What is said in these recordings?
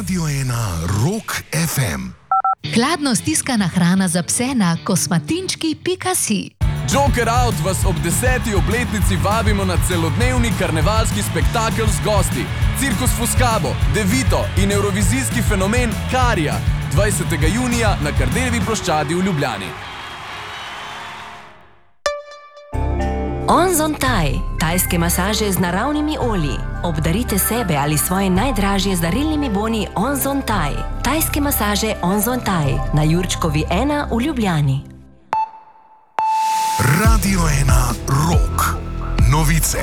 Radio 1 Rock FM. Hladno stiskana hrana za pse na kosmatinčki.si. Joker Out vas ob 10. obletnici vabimo na celodnevni karnevalski spektakel z gosti. Cirkus Fuscabo, Devito in evrovizijski fenomen Karija 20. junija na Kardeljevi ploščadi v Ljubljani. Onzon Thai, tajske masaže z naravnimi olji. Obdarite sebe ali svoje najdražje z darilnimi boni Onzon Thai. Tajske masaže Onzon Thai na Jurčkovi 1 v Ljubljani. Radio 1 Rock. Novice.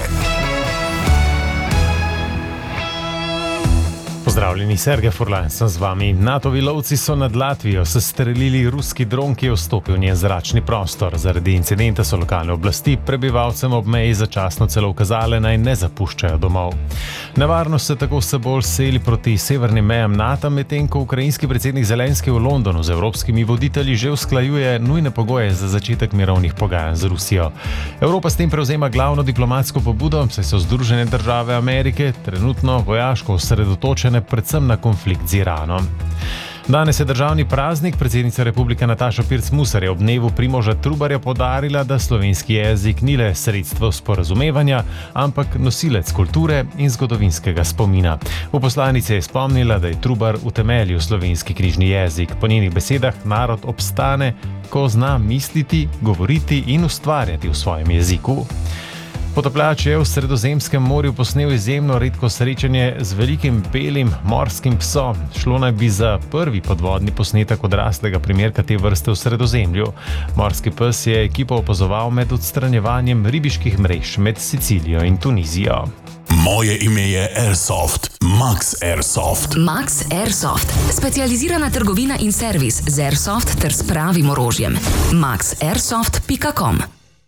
Pozdravljeni, Sergej Furlan sem z vami. NATO-vi lovci so nad Latvijo sestrelili ruski dron, ki je vstopil v njen zračni prostor. Zaradi incidenta so lokalne oblasti prebivalcem ob meji začasno celo ukazale, naj ne zapuščajo domov. Nevarnost se tako vse bolj seli proti severnim mejam NATO, medtem ko ukrajinski predsednik Zelenski v Londonu z evropskimi voditelji že usklajuje nujne pogoje za začetek mirovnih pogajanj z Rusijo. Evropa s tem prevzema glavno diplomatsko pobudo, saj so Združene države Amerike trenutno vojaško osredotočene predvsem na konflikt z Iranom. Danes je državni praznik. Predsednica republike Nataša Pirc Musar je ob dnevu Primoža Trubarja poudarila, da slovenski jezik ni le sredstvo sporazumevanja, ampak nosilec kulture in zgodovinskega spomina. V poslanici je spomnila, da je Trubar utemeljil slovenski knjižni jezik. Po njenih besedah narod obstane, ko zna misliti, govoriti in ustvarjati v svojem jeziku. Potapljač je v Sredozemskem morju posnel izjemno redko srečanje z velikim belim morskim psom. Šlo naj bi za prvi podvodni posnetek odraslega primerka te vrste v Sredozemlju. Morski pes je ekipo opazoval med odstranjevanjem ribiških mrež med Sicilijo in Tunizijo. Moje ime je Airsoft. Max Airsoft. Max Airsoft. Specializirana trgovina in servis z Airsoft ter s pravim orožjem. maxairsoft.com.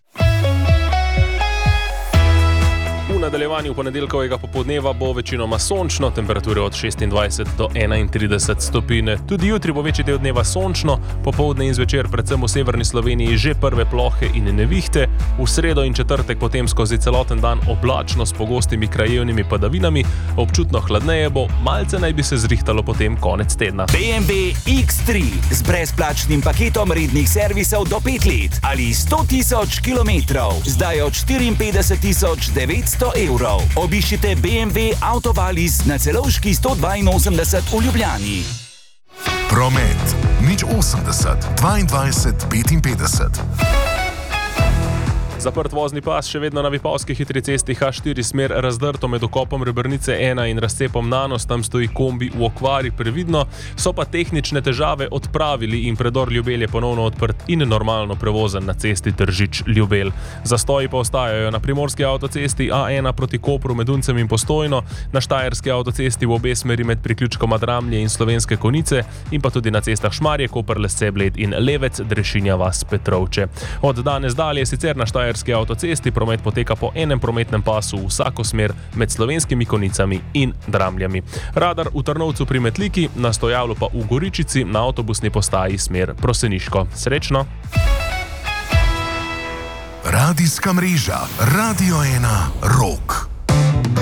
V nadaljevanju ponedeljkovega popoldneva bo večinoma sončno, temperature od 26 do 31 stopinj. Tudi jutri bo večji del dneva sončno, popoldne in zvečer predvsem v severni Sloveniji že prve plohe in nevihte. V sredo in četrtek potem skozi celoten dan oblačno s pogostimi krajevnimi padavinami, občutno hladneje bo, malce naj bi se zrihtalo potem konec tedna. BMW X3 z brezplačnim paketom rednih servisov do 5 let ali 100.000 kilometrov, zdaj od 54.900 evrov. Obiščite BMW Autovalis na Celovški 182 v Ljubljani. Promet 080 22 55. Zaprt vozni pas še vedno na Vipavski hitri cesti H4 smer razdrto med okopom Rebrnice 1 in razcepom Nanos, tam stoji kombi v okvari, previdno, so pa tehnične težave odpravili in predor Ljubelj je ponovno odprt in normalno prevozen na cesti Tržič-Ljubelj. Zastoji pa ostajajo na primorski avtocesti A1 proti Kopru med Uncem in Postojno, na štajerski avtocesti v obe smeri med priključkoma Dramlje in Slovenske Konjice in pa tudi na cestah Šmarje, Koper, Lesce, Bled in Levec, Drešinja vas, Petrovče. Od danes dalje sicer na štajerski avtocesti promet poteka po enem prometnem pasu v vsako smer med Slovenskimi Konjicami in Dramljami. Radar v Trnovcu pri Metliki, na stojavlu pa v Goričici na avtobusni postaji smer Proseniško. Srečno! Radijska mreža Radio 1 Rock.